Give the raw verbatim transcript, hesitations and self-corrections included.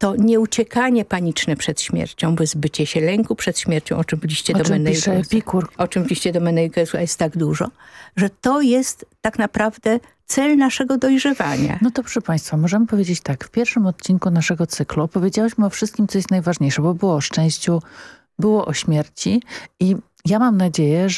to nieuciekanie paniczne przed śmiercią, wyzbycie się lęku przed śmiercią, o czym liście O czym Domenejka, pisze Epikur. o czym w liście Domenejka jest tak dużo, że to jest tak naprawdę cel naszego dojrzewania. No to proszę Państwa, możemy powiedzieć tak, w pierwszym odcinku naszego cyklu opowiedziałyśmy o wszystkim, co jest najważniejsze, bo było o szczęściu, było o śmierci i ja mam nadzieję, że